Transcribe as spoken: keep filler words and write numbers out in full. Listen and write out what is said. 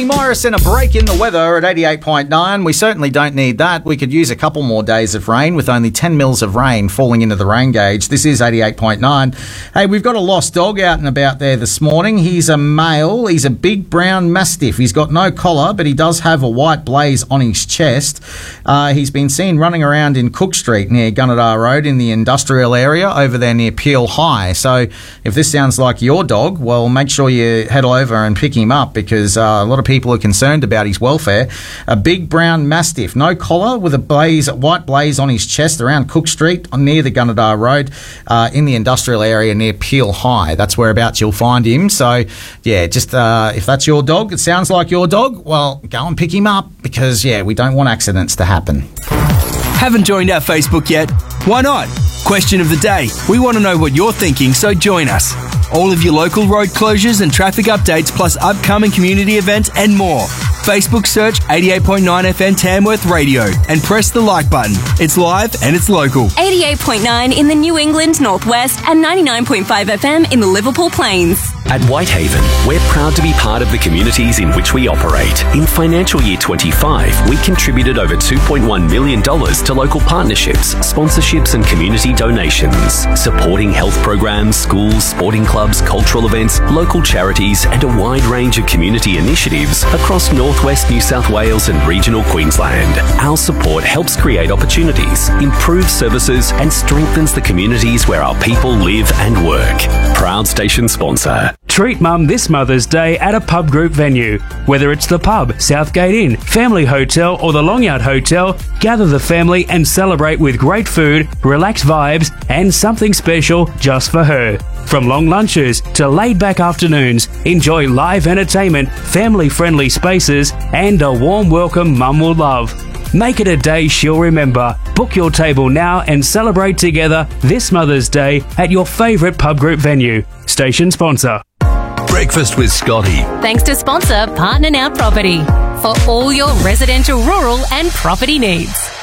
Scotty Morris and a break in the weather at eighty-eight point nine. We certainly don't need that. We could use a couple more days of rain with only ten mils of rain falling into the rain gauge. This is eighty-eight point nine. Hey, we've got a lost dog out and about there this morning. He's a male. He's a big brown mastiff. He's got no collar, but he does have a white blaze on his chest. Uh, he's been seen running around in Cook Street near Gunnedah Road in the industrial area over there near Peel High. So if this sounds like your dog, well, make sure you head over and pick him up because uh, a lot of people are concerned about his welfare. A big brown mastiff, no collar, with a blaze, white blaze on his chest around Cook Street near the Gunnedah Road uh, in the industrial area near Peel High. That's whereabouts you'll find him. So, yeah, just uh, if that's your dog, it sounds like your dog, well, go and pick him up because, yeah, we don't want accidents to happen. Haven't joined our Facebook yet? Why not? Question of the day. We want to know what you're thinking, so join us. All of your local road closures and traffic updates, plus upcoming community events and more. Facebook search eighty-eight point nine F M Tamworth Radio and press the like button. It's live and it's local. eighty-eight point nine in the New England Northwest and ninety-nine point five F M in the Liverpool Plains. At Whitehaven, we're proud to be part of the communities in which we operate. In financial year twenty-five, we contributed over two point one million dollars to local partnerships, sponsorships and community donations, supporting health programs, schools, sporting clubs, cultural events, local charities and a wide range of community initiatives across Northwest New South Wales and regional Queensland. Our support helps create opportunities, improves services and strengthens the communities where our people live and work. Proud station sponsor. Treat Mum this Mother's Day at a pub group venue. Whether it's the pub, Southgate Inn, Family Hotel or the Longyard Hotel, gather the family and celebrate with great food, relaxed vibes and something special just for her. From long lunches to laid-back afternoons, enjoy live entertainment, family-friendly spaces and a warm welcome Mum will love. Make it a day she'll remember. Book your table now and celebrate together this Mother's Day at your favourite pub group venue. Station sponsor. Breakfast with Scotty. Thanks to sponsor Partner Now Property for all your residential, rural and property needs.